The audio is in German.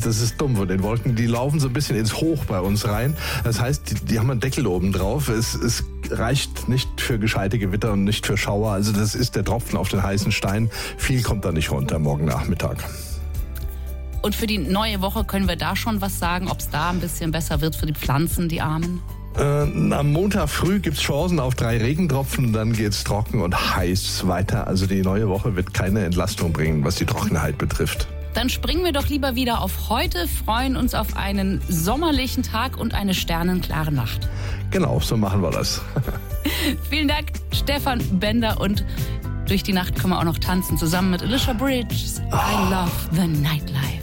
das ist dumm von den Wolken. Die laufen so ein bisschen ins Hoch bei uns rein. Das heißt, die haben einen Deckel oben drauf. Es reicht nicht für gescheite Gewitter und nicht für Schauer. Also das ist der Tropfen auf den heißen Stein. Viel kommt da nicht runter morgen Nachmittag. Und für die neue Woche können wir da schon was sagen, ob es da ein bisschen besser wird für die Pflanzen, die Armen? Am Montag früh gibt es Chancen auf 3 Regentropfen, dann geht es trocken und heiß weiter. Also die neue Woche wird keine Entlastung bringen, was die Trockenheit betrifft. Dann springen wir doch lieber wieder auf heute, freuen uns auf einen sommerlichen Tag und eine sternenklare Nacht. Genau, so machen wir das. Vielen Dank, Stefan Bender, und durch die Nacht können wir auch noch tanzen, zusammen mit Alicia Bridges. I love the nightlife.